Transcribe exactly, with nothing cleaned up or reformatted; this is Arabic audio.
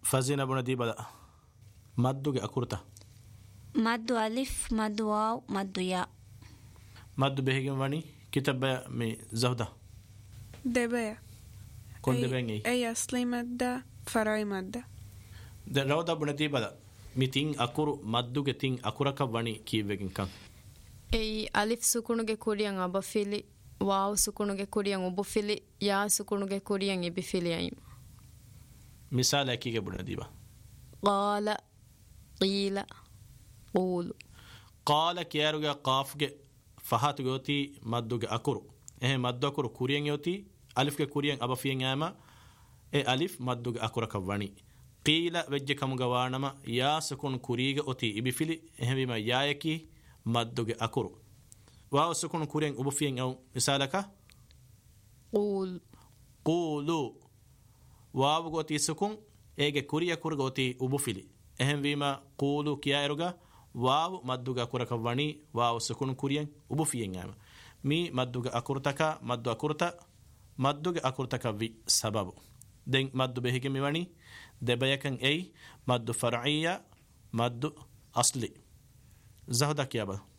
فزينة بندي بدا مدو أكورتا مد ألف مد واو مد ياء مد بهجم واني كتاب مي زهدة دبا كون دبني أي أصلي مادة فرعي مادة ده رودا بندي بدا ميتين أكورو مدو كتين أكورا واني كي بهجم كان أي ألف سكونو كوريان أبا فيلي واو سكونو كوريان أبو فيلي يا سكونو كوريان يبي فيلي أيم مثال كي بندي با قال قيل قول قال كيارغا قافغ فهات غوتي مدوغ اكورو اه مدو اكورو كوريان يوتي الف كوريان ابا فين ياما اي الف مدوغ اكورا كواني قيل وجه كمغا وانما يا سكون كوريغا اوتي ابيفيلي اه بما يايكي مدوغ اكورو واو سكون كوريان ابو فين او مثالك قول قولوا واو غوتي سكون ايغا كوريا كورغوتي ابو فيلي اه بما قولوا كيارغا واو مدوغا كوركا واني واو سكون كوريان وبو فيين ياما مي مدوغا اكورتكا مدو اكورتا مدوغا اكورتكا في سبب دين مدو بهيكي ميواني دبيكن اي مدو فرعية مدو اصلي زهدا كيابا